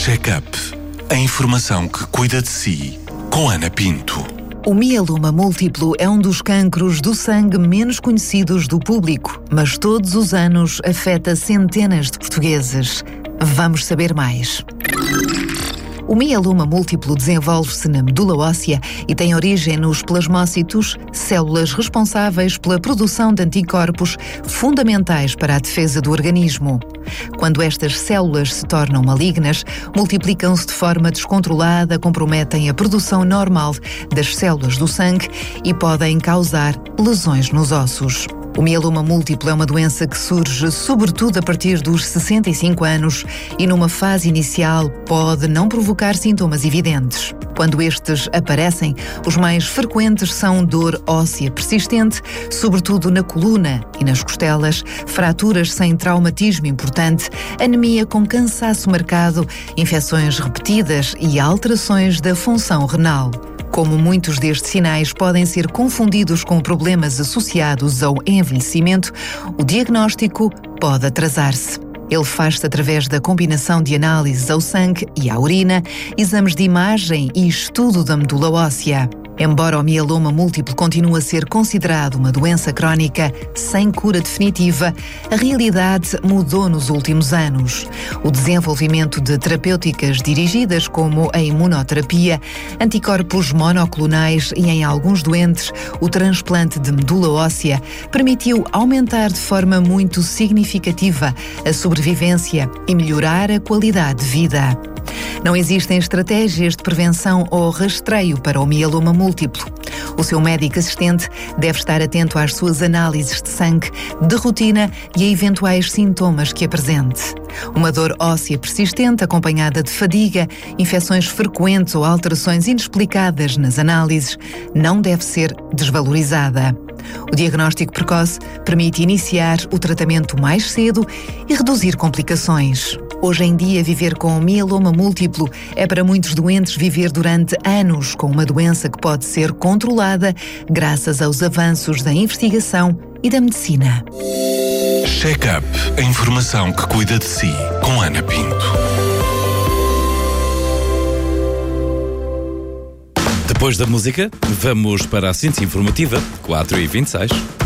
Check-up. A informação que cuida de si, com Ana Pinto. O mieloma múltiplo é um dos cancros do sangue menos conhecidos do público, mas todos os anos afeta centenas de portugueses. Vamos saber mais. O mieloma múltiplo desenvolve-se na medula óssea e tem origem nos plasmócitos, células responsáveis pela produção de anticorpos fundamentais para a defesa do organismo. Quando estas células se tornam malignas, multiplicam-se de forma descontrolada, comprometem a produção normal das células do sangue e podem causar lesões nos ossos. O mieloma múltiplo é uma doença que surge sobretudo a partir dos 65 anos e numa fase inicial pode não provocar sintomas evidentes. Quando estes aparecem, os mais frequentes são dor óssea persistente, sobretudo na coluna e nas costelas, fraturas sem traumatismo importante, anemia com cansaço marcado, infecções repetidas e alterações da função renal. Como muitos destes sinais podem ser confundidos com problemas associados ao envelhecimento, o diagnóstico pode atrasar-se. Ele faz-se através da combinação de análises ao sangue e à urina, exames de imagem e estudo da medula óssea. Embora o mieloma múltiplo continue a ser considerado uma doença crónica sem cura definitiva, a realidade mudou nos últimos anos. O desenvolvimento de terapêuticas dirigidas como a imunoterapia, anticorpos monoclonais e, em alguns doentes, o transplante de medula óssea permitiu aumentar de forma muito significativa a sobrevivência e melhorar a qualidade de vida. Não existem estratégias de prevenção ou rastreio para o mieloma múltiplo. O seu médico assistente deve estar atento às suas análises de sangue, de rotina e a eventuais sintomas que apresente. Uma dor óssea persistente acompanhada de fadiga, infecções frequentes ou alterações inexplicadas nas análises não deve ser desvalorizada. O diagnóstico precoce permite iniciar o tratamento mais cedo e reduzir complicações. Hoje em dia, viver com mieloma múltiplo é para muitos doentes viver durante anos com uma doença que pode ser controlada graças aos avanços da investigação e da medicina. Check-up. A informação que cuida de si, com Ana Pinto. Depois da música, vamos para a síntese informativa 4h26.